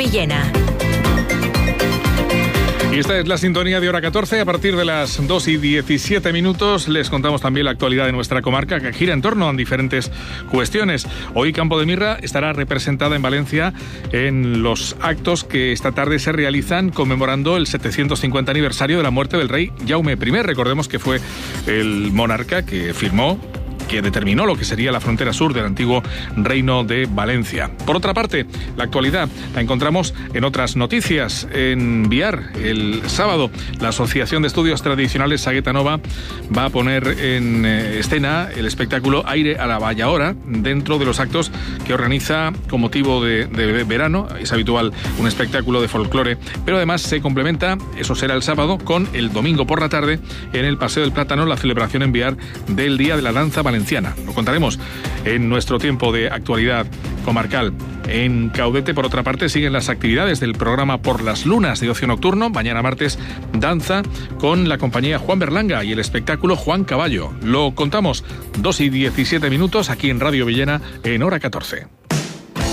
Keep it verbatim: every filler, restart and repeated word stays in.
Villena. Y esta es la sintonía de Hora catorce. A partir de las dos y diecisiete minutos les contamos también la actualidad de nuestra comarca, que gira en torno a diferentes cuestiones. Hoy Campo de Mirra estará representada en Valencia en los actos que esta tarde se realizan conmemorando el setecientos cincuenta aniversario de la muerte del rey Jaume primero. Recordemos que fue el monarca que firmó, que determinó lo que sería la frontera sur del antiguo Reino de Valencia. Por otra parte, la actualidad la encontramos en otras noticias. En Biar, el sábado, la Asociación de Estudios Tradicionales Sagueta Nova va a poner en escena el espectáculo Aire a la Ballaora dentro de los actos que organiza con motivo de, de verano. Es habitual un espectáculo de folclore, pero además se complementa, eso será el sábado, con el domingo por la tarde en el Paseo del Plátano, la celebración en Biar del Día de la Danza Valenciana. Lo contaremos en nuestro tiempo de actualidad comarcal. En Caudete, por otra parte, siguen las actividades del programa Por las Lunas de Ocio Nocturno. Mañana martes, danza con la compañía Juan Berlanga y el espectáculo Juan Caballo. Lo contamos dos y diecisiete minutos aquí en Radio Villena en Hora catorce.